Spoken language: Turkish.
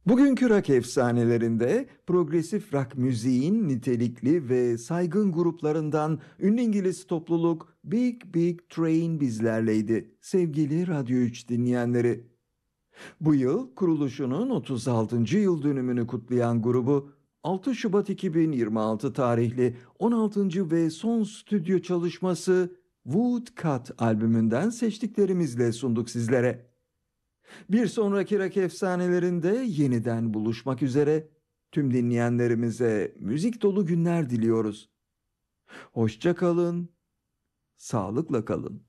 Bugünkü rock efsanelerinde progresif rock müziğin nitelikli ve saygın gruplarından ünlü İngiliz topluluk Big Big Train bizlerleydi sevgili Radyo 3 dinleyenleri. Bu yıl kuruluşunun 36. yıl dönümünü kutlayan grubu 6 Şubat 2026 tarihli 16. ve son stüdyo çalışması Woodcut albümünden seçtiklerimizle sunduk sizlere. Bir sonraki rock efsanelerinde yeniden buluşmak üzere tüm dinleyenlerimize müzik dolu günler diliyoruz. Hoşça kalın, sağlıkla kalın.